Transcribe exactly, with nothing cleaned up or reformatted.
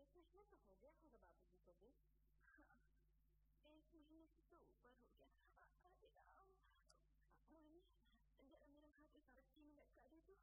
कृष्ण तो हो गया होगा बाबूजी को भी।